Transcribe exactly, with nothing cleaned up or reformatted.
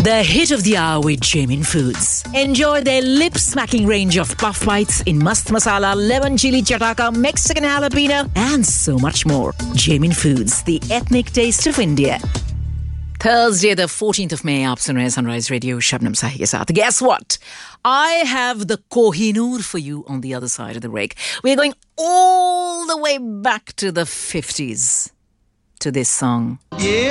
The hit of the hour with Jamin Foods. Enjoy their lip-smacking range of puff bites in mast masala, lemon chili chataka, Mexican jalapeno, and so much more. Jamin Foods, the ethnic taste of India. Thursday, the fourteenth of May, aap sun rahe hain Sunrise Radio, Shabnam Sahi ke saath. Guess what? I have the Kohinoor for you on the other side of the rake. We're going all the way back to the fifties to this song. Yeah.